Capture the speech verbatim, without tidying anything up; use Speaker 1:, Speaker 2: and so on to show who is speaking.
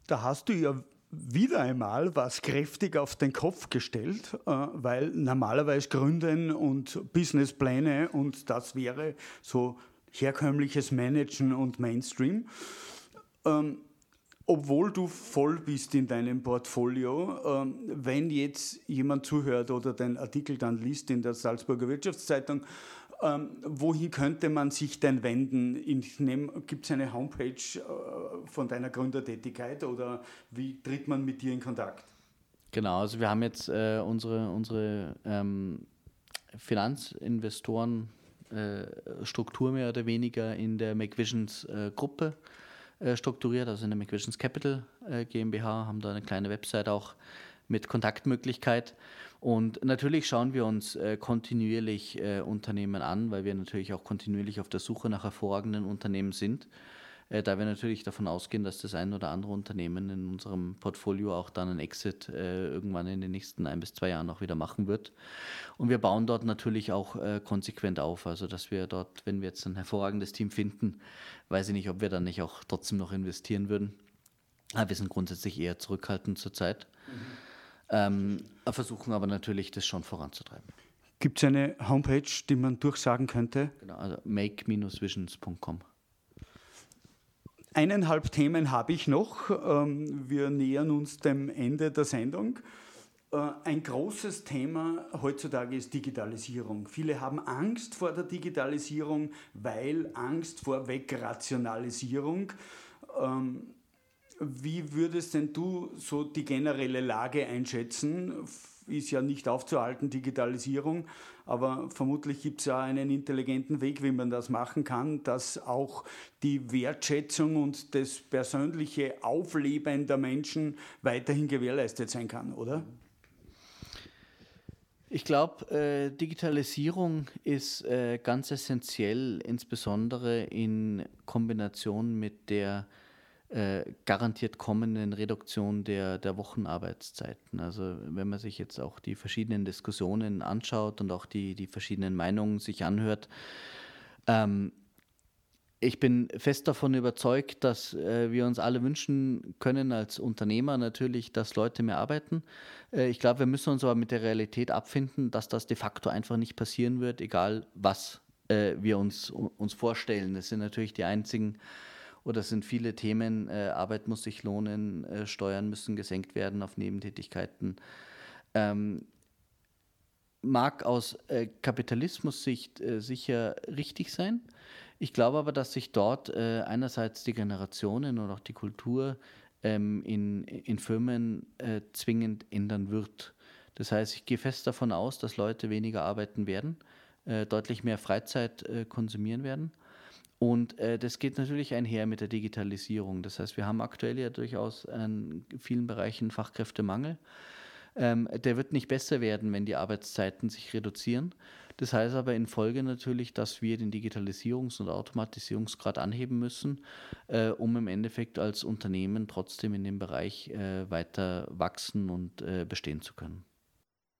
Speaker 1: Da hast du ja wieder einmal was kräftig auf den Kopf gestellt, äh, weil normalerweise Gründen und Businesspläne und das wäre so herkömmliches Managen und Mainstream. Ähm, obwohl du voll bist in deinem Portfolio, ähm, wenn jetzt jemand zuhört oder den Artikel dann liest in der Salzburger Wirtschaftszeitung, ähm, wohin könnte man sich denn wenden? Gibt es eine Homepage äh, von deiner Gründertätigkeit oder wie tritt man mit dir in Kontakt?
Speaker 2: Genau, also wir haben jetzt äh, unsere, unsere ähm, Finanzinvestoren äh, Struktur mehr oder weniger in der McVisions äh, Gruppe äh, strukturiert, also in der McVisions Capital äh, GmbH, haben da eine kleine Website auch mit Kontaktmöglichkeit. Und natürlich schauen wir uns äh, kontinuierlich äh, Unternehmen an, weil wir natürlich auch kontinuierlich auf der Suche nach hervorragenden Unternehmen sind. Äh, da wir natürlich davon ausgehen, dass das ein oder andere Unternehmen in unserem Portfolio auch dann einen Exit äh, irgendwann in den nächsten ein bis zwei Jahren auch wieder machen wird. Und wir bauen dort natürlich auch äh, konsequent auf, also dass wir dort, wenn wir jetzt ein hervorragendes Team finden, weiß ich nicht, ob wir dann nicht auch trotzdem noch investieren würden. Aber wir sind grundsätzlich eher zurückhaltend zurzeit, mhm. ähm, versuchen aber natürlich, das schon voranzutreiben.
Speaker 1: Gibt es eine Homepage, die man durchsagen könnte?
Speaker 2: Genau, also make Bindestrich visions Punkt com.
Speaker 1: Eineinhalb Themen habe ich noch. Wir nähern uns dem Ende der Sendung. Ein großes Thema heutzutage ist Digitalisierung. Viele haben Angst vor der Digitalisierung, weil Angst vor Wegrationalisierung. Wie würdest denn du so die generelle Lage einschätzen? Ist ja nicht aufzuhalten, Digitalisierung, aber vermutlich gibt es ja einen intelligenten Weg, wie man das machen kann, dass auch die Wertschätzung und das persönliche Aufleben der Menschen weiterhin gewährleistet sein kann, oder?
Speaker 2: Ich glaube, äh, Digitalisierung ist äh, ganz essentiell, insbesondere in Kombination mit der Äh, garantiert kommenden Reduktion der, der Wochenarbeitszeiten. Also wenn man sich jetzt auch die verschiedenen Diskussionen anschaut und auch die, die verschiedenen Meinungen sich anhört, ähm, ich bin fest davon überzeugt, dass äh, wir uns alle wünschen können als Unternehmer natürlich, dass Leute mehr arbeiten. Äh, ich glaube, wir müssen uns aber mit der Realität abfinden, dass das de facto einfach nicht passieren wird, egal was äh, wir uns, uns vorstellen. Das sind natürlich die einzigen Oder es sind viele Themen, äh, Arbeit muss sich lohnen, äh, Steuern müssen gesenkt werden auf Nebentätigkeiten. Ähm, mag aus äh, Kapitalismus-Sicht äh, sicher richtig sein. Ich glaube aber, dass sich dort äh, einerseits die Generationen und auch die Kultur ähm, in, in Firmen äh, zwingend ändern wird. Das heißt, ich gehe fest davon aus, dass Leute weniger arbeiten werden, äh, deutlich mehr Freizeit äh, konsumieren werden. Und äh, das geht natürlich einher mit der Digitalisierung. Das heißt, wir haben aktuell ja durchaus in vielen Bereichen Fachkräftemangel. Ähm, der wird nicht besser werden, wenn die Arbeitszeiten sich reduzieren. Das heißt aber in Folge natürlich, dass wir den Digitalisierungs- und Automatisierungsgrad anheben müssen, äh, um im Endeffekt als Unternehmen trotzdem in dem Bereich äh, weiter wachsen und äh, bestehen zu können.